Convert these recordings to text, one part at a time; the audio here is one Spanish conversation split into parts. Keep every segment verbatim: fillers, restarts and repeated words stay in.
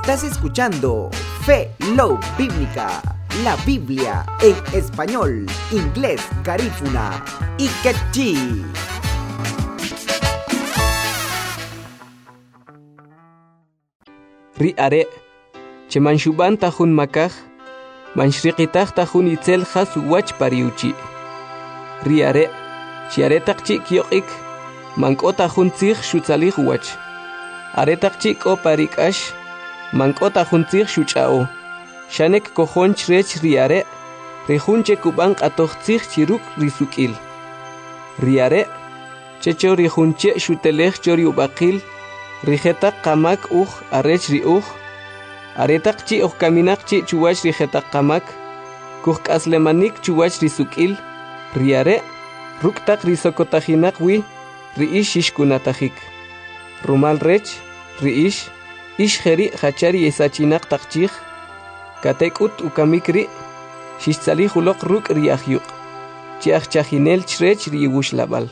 Estás escuchando Fe Love Bíblica, la Biblia en español, inglés, garífuna y quechí. Ri are, che manshuban tahun makaj, manshriqitah tahun itzel has wach pariuchi. Ri are, che aretak chi kioqik, manko tahun tzich shutzalih wach. Aretak chi ko parikash, manko tahun tzich shuchao. Shanek kohon chrech ri are, rejunche kubank atoh tzich chiruk risukil. Ri are, checho rejunche shutelech chori ubakil, Rijetak kamak uj arech ri uj aretak chi uj kaminak chi chuwach rijetak kamak kuj kaslemanik chuwach risukil riare ruktak risokotajinak wi riish ishkunatajik rumal rech riish ish jeri hachari esachinak takchij katekut ukamik ri shishtzali hulok ruk riahyuk chi achchinel chrech riwush labal.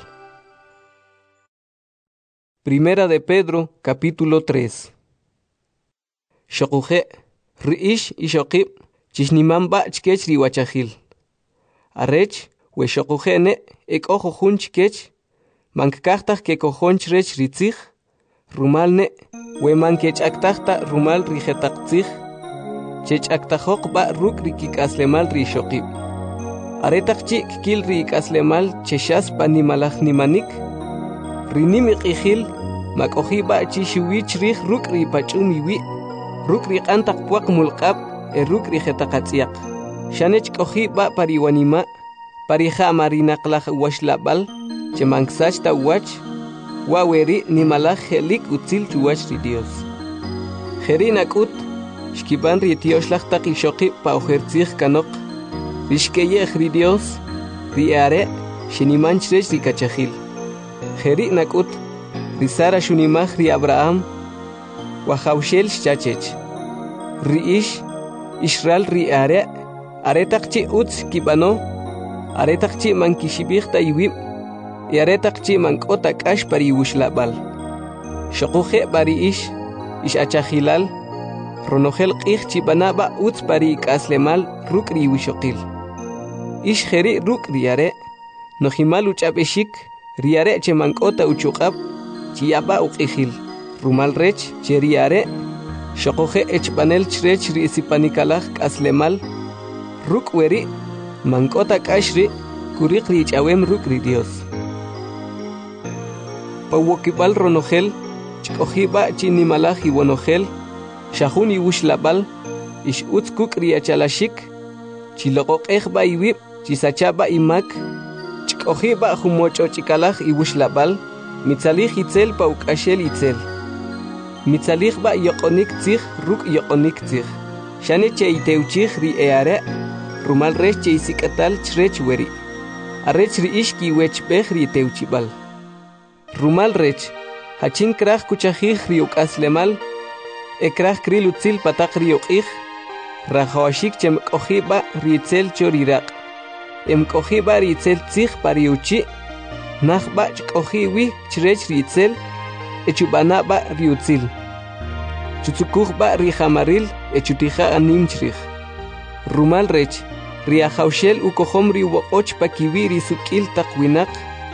Primera de Pedro, capítulo tres. Shokuje, riish y shokib, chishnimamba chkech riwachahil. Arech, we shokujene, ek ojo hun chkech, mankkachtak ke kojon chrech ritzich, rumalne, we mankech aktachta rumal rijetaktzich, chech aktajok ba ruk rikik aslemal ri shokib. Aretak chik kil rik aslemal cheshas panimalach nimanik, Rinimi qihil makohi ba chi shuwich rih rukri pachumi wi rukri qantak puak mulqab e rukri jetaqatsiaq shanech qohi ba pariwanima pariha marinaqlaj washlabal chemangsach ta wach waweri nimalaj helik utzil chuwach ri Dios jerinakut shkiban ri tioslaj taqi shoqi pa ojertzij kanok rishkeye ri Dios ri are shinimanchrech ri kachajil Jeri nakut risara shunimaj ri Abraham wahaushel shachech riish Israel ri are aretakchi utz kibano aretakchi mankishibih ta iwib y aretakchi mankota kash pari wushlabal shokuje bariish ish achahilal ronogel qih chibanaba utz pari kaslemal rukri wishokil ish jeri ruk ri are nohimal uchabeshik Riare che mankota uchuqab chiyaba uqihil rumal rech che riare shokoje echpanel chrech ri sipanikalaj kaslemal ruk weri mankota kashri kuriq ri chawem ruk ri Dios pawokibal ronogel chkojiba chinimalaj iwonogel shahuni wushlabal ish utzkuk ri achalashik chiloqoqejba iwib chisachaba imak Ojiba humocho chikalaj y wushlabal, mitzalij itzel pa ukashel itzel. Mitzalij ba yokonik tzig, ruk yokonik tzig. Shane che iteuchig ri eare, rumal rech che isikatal chrech weri. Arech ri ishki wechbej ri teuchibal. Rumal rech, hachin kraj kuchajij ri ukaslemal, ekraj kril utzil patak ri ukij, rajawashik chem ojiba ri itzel chorirak. Em kohi bari itzel tzich pariuchi, nach ba kohi wi chrech ritzel, echubana ba riutzil. Chutsukuch ba rihamaril, echutiha anim chrich. Rumal rech, riahaushel ukohom riuoch pakiwi risukil takwinak,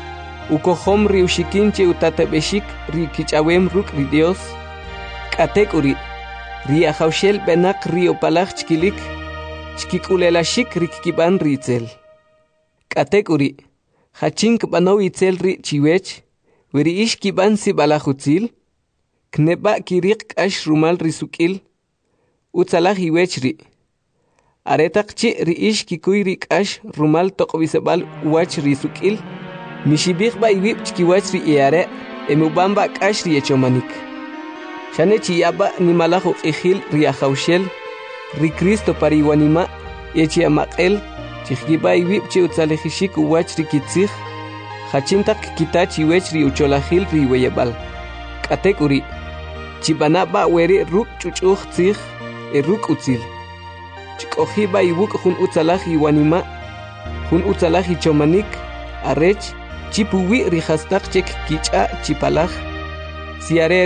ukohom riushikinche utatabeshik rikichawem ruk ridios, katekuri, riahaushel benak riopalach chkilik, chkikulelashik rikiban ritzel. Katekuri, hachink bano itzel ri chiwech, weri ish kiban si balahutzil, kneba kirik ash rumal risukil, utzalah iwech ri. Aretak chi ri ish kikuy rik ash rumal tokobisebal wach risukil, mishibik ba iwib chkiwach ri iare, emubamba kash ri echomanik. Shane chiyaba ni malaho ihil ri ahaushel, ri Cristo pariwanima, echi amakel, Chijiba iwib che utzalejishik uwach rikitzij, hachintak kitachi wech ri ucholahil ri weyebal. Katekuri, chibanaba weri ruk chuchuj tzij, e ruk utzil. Chikojiba iwuk hun utzalaj iwanima, hun utzalaj ichomanik, arech, chipuwi ri hastak chek kicha chipalaj, siare